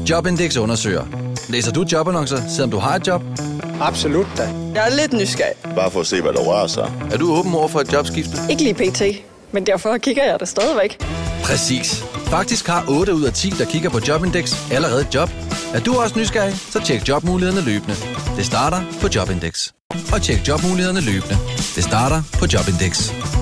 Jobindex undersøger. Læser du jobannoncer, selvom du har et job? Absolut da. Jeg er lidt nysgerrig. Bare for at se, hvad der rører sig. Er du åben over for et jobskifte? Ikke lige pt, men derfor kigger jeg det stadigvæk. Præcis. Faktisk har 8 ud af 10, der kigger på Jobindex, allerede et job. Er du også nysgerrig, så tjek jobmulighederne løbende. Det starter på Jobindex. Og tjek jobmulighederne løbende. Det starter på Jobindex.